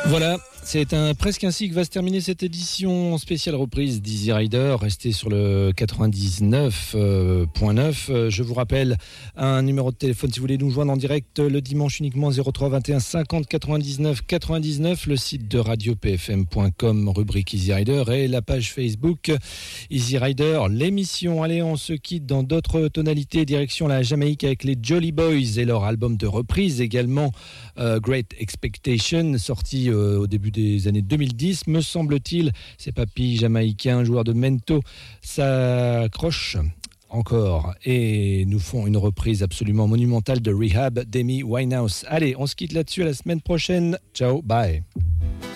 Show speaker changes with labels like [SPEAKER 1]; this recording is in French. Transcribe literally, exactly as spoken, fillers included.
[SPEAKER 1] Voilà, c'est un, presque ainsi que va se terminer cette édition spéciale reprise d'Easy Rider. Restez sur le quatre-vingt-dix-neuf point neuf. Je vous rappelle un numéro de téléphone si vous voulez nous joindre en direct le dimanche uniquement zéro trois vingt et un cinquante quatre-vingt-dix-neuf quatre-vingt-dix-neuf. Le site de radio p f m point com, rubrique Easy Rider, et la page Facebook Easy Rider, l'émission. Allez, on se quitte dans d'autres tonalités. Direction la Jamaïque avec les Jolly Boys et leur album de reprise également, euh, Great Expectation, sorti euh, au début des années deux mille dix, me semble-t-il. Ces papis jamaïcains, joueurs de mento, s'accrochent encore et nous font une reprise absolument monumentale de Rehab d'Amy Winehouse. Allez, on se quitte là-dessus, à la semaine prochaine. Ciao, bye.